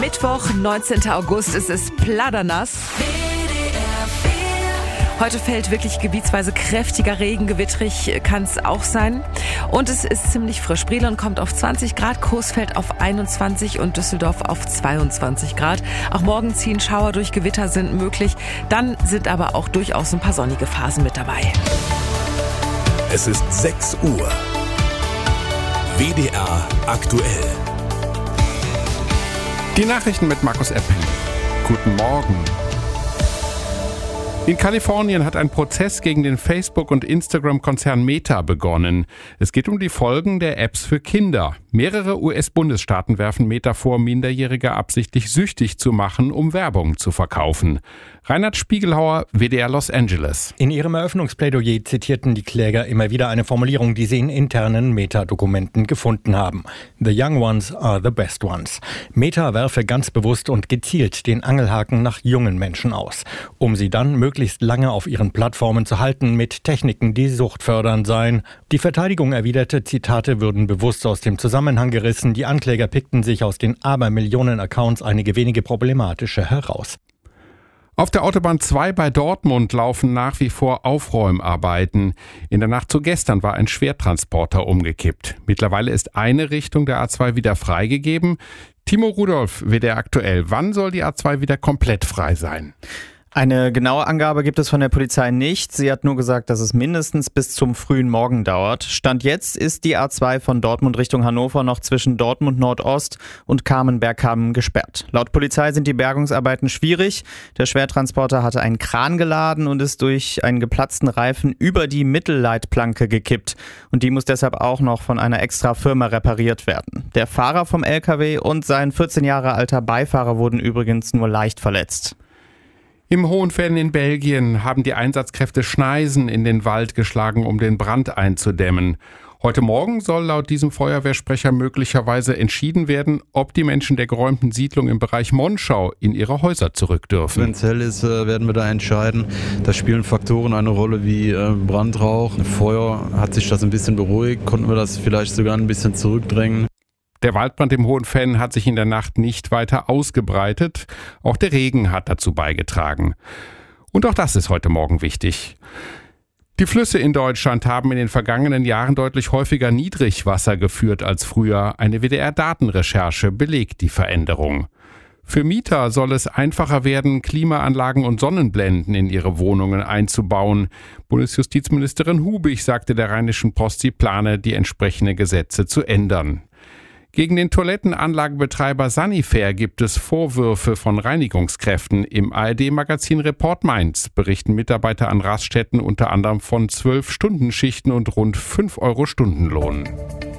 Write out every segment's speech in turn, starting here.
Mittwoch, 19. August, es ist pladanass. Heute fällt wirklich gebietsweise kräftiger Regen, gewittrig kann es auch sein. Und es ist ziemlich frisch. Brilon kommt auf 20 Grad, Coesfeld auf 21 und Düsseldorf auf 22 Grad. Auch morgen ziehen Schauer durch, Gewitter sind möglich. Dann sind aber auch durchaus ein paar sonnige Phasen mit dabei. Es ist 6 Uhr. WDR aktuell. Die Nachrichten mit Markus Epping. Guten Morgen. In Kalifornien hat ein Prozess gegen den Facebook- und Instagram-Konzern Meta begonnen. Es geht um die Folgen der Apps für Kinder. Mehrere US-Bundesstaaten werfen Meta vor, Minderjährige absichtlich süchtig zu machen, um Werbung zu verkaufen. Reinhard Spiegelhauer, WDR Los Angeles. In ihrem Eröffnungsplädoyer zitierten die Kläger immer wieder eine Formulierung, die sie in internen Meta-Dokumenten gefunden haben. The young ones are the best ones. Meta werfe ganz bewusst und gezielt den Angelhaken nach jungen Menschen aus, um sie dann möglichst lange auf ihren Plattformen zu halten mit Techniken, die suchtfördernd seien. Die Verteidigung erwiderte, Zitate würden bewusst aus dem Zusammenhang gerissen. Die Ankläger pickten sich aus den Abermillionen Accounts einige wenige problematische heraus. Auf der Autobahn 2 bei Dortmund laufen nach wie vor Aufräumarbeiten. In der Nacht zu gestern war ein Schwertransporter umgekippt. Mittlerweile ist eine Richtung der A2 wieder freigegeben. Timo Rudolph, WDR aktuell. Wann soll die A2 wieder komplett frei sein? Eine genaue Angabe gibt es von der Polizei nicht. Sie hat nur gesagt, dass es mindestens bis zum frühen Morgen dauert. Stand jetzt ist die A2 von Dortmund Richtung Hannover noch zwischen Dortmund Nordost und Kamen-Bergkamen gesperrt. Laut Polizei sind die Bergungsarbeiten schwierig. Der Schwertransporter hatte einen Kran geladen und ist durch einen geplatzten Reifen über die Mittelleitplanke gekippt. Und die muss deshalb auch noch von einer extra Firma repariert werden. Der Fahrer vom LKW und sein 14 Jahre alter Beifahrer wurden übrigens nur leicht verletzt. Im Hohenfällen in Belgien haben die Einsatzkräfte Schneisen in den Wald geschlagen, um den Brand einzudämmen. Heute Morgen soll laut diesem Feuerwehrsprecher möglicherweise entschieden werden, ob die Menschen der geräumten Siedlung im Bereich Monschau in ihre Häuser zurück dürfen. Wenn es hell ist, werden wir da entscheiden. Da spielen Faktoren eine Rolle wie Brandrauch. Feuer, hat sich das ein bisschen beruhigt, konnten wir das vielleicht sogar ein bisschen zurückdrängen. Der Waldbrand im Hohenfällen hat sich in der Nacht nicht weiter ausgebreitet. Auch der Regen hat dazu beigetragen. Und auch das ist heute Morgen wichtig. Die Flüsse in Deutschland haben in den vergangenen Jahren deutlich häufiger Niedrigwasser geführt als früher. Eine WDR-Datenrecherche belegt die Veränderung. Für Mieter soll es einfacher werden, Klimaanlagen und Sonnenblenden in ihre Wohnungen einzubauen. Bundesjustizministerin Hubig sagte der Rheinischen Post, sie plane, die entsprechenden Gesetze zu ändern. Gegen den Toilettenanlagenbetreiber Sanifair gibt es Vorwürfe von Reinigungskräften. Im ARD-Magazin Report Mainz berichten Mitarbeiter an Raststätten unter anderem von 12-Stunden-Schichten und rund 5 € Stundenlohn.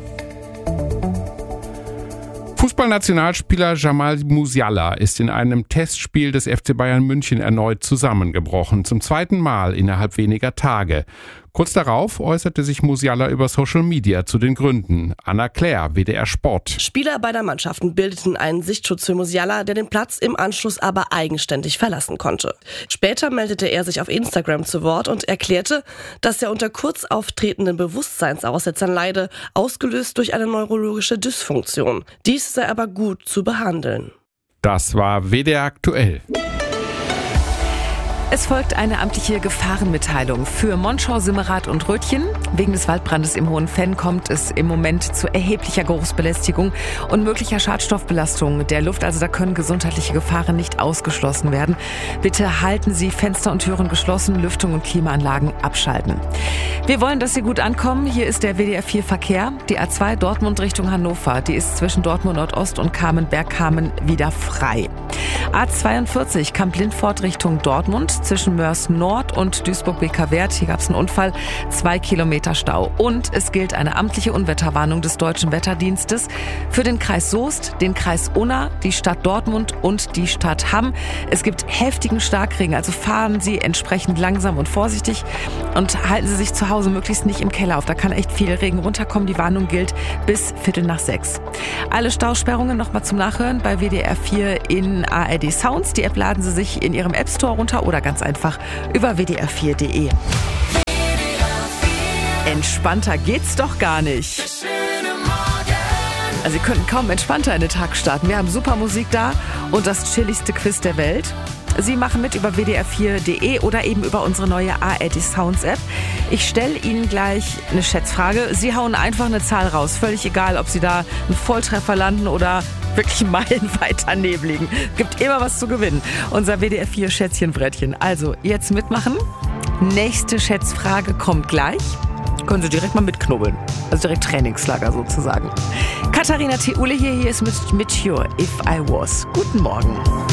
Fußballnationalspieler Jamal Musiala ist in einem Testspiel des FC Bayern München erneut zusammengebrochen. Zum zweiten Mal innerhalb weniger Tage. Kurz darauf äußerte sich Musiala über Social Media zu den Gründen. Anna Claire, WDR Sport. Spieler beider Mannschaften bildeten einen Sichtschutz für Musiala, der den Platz im Anschluss aber eigenständig verlassen konnte. Später meldete er sich auf Instagram zu Wort und erklärte, dass er unter kurz auftretenden Bewusstseinsaussetzern leide, ausgelöst durch eine neurologische Dysfunktion. Dies sei aber gut zu behandeln. Das war WDR aktuell. Es folgt eine amtliche Gefahrenmitteilung für Monschau, Simmerath und Rötchen. Wegen des Waldbrandes im Hohenfällen kommt es im Moment zu erheblicher Geruchsbelästigung und möglicher Schadstoffbelastung der Luft. Also da können gesundheitliche Gefahren nicht ausgeschlossen werden. Bitte halten Sie Fenster und Türen geschlossen, Lüftung und Klimaanlagen abschalten. Wir wollen, dass Sie gut ankommen. Hier ist der WDR 4 Verkehr. Die A2 Dortmund Richtung Hannover. Die ist zwischen Dortmund Nordost und Kamen-Bergkamen wieder frei. A42 Kamp-Lindfort Richtung Dortmund. Zwischen Mörs Nord und Duisburg-Beker-Wert. Hier gab es einen Unfall, 2 Kilometer Stau. Und es gilt eine amtliche Unwetterwarnung des Deutschen Wetterdienstes für den Kreis Soest, den Kreis Unna, die Stadt Dortmund und die Stadt Hamm. Es gibt heftigen Starkregen, also fahren Sie entsprechend langsam und vorsichtig und halten Sie sich zu Hause möglichst nicht im Keller auf. Da kann echt viel Regen runterkommen. Die Warnung gilt bis 5:45. Alle Stausperrungen nochmal zum Nachhören bei WDR 4 in ARD Sounds. Die App laden Sie sich in Ihrem App Store runter oder ganz einfach über wdr4.de. Entspannter geht's doch gar nicht. Also Sie könnten kaum entspannter in den Tag starten. Wir haben super Musik da und das chilligste Quiz der Welt. Sie machen mit über wdr4.de oder eben über unsere neue ARD Sounds App. Ich stelle Ihnen gleich eine Schätzfrage. Sie hauen einfach eine Zahl raus. Völlig egal, ob Sie da einen Volltreffer landen oder wirklich meilenweit daneben liegen. Gibt immer was zu gewinnen. Unser WDR4 Schätzchenbrettchen. Also jetzt mitmachen. Nächste Schätzfrage kommt gleich. Können Sie direkt mal mitknubbeln. Also direkt Trainingslager sozusagen. Katharina Theule hier ist mit Meteor If I Was. Guten Morgen.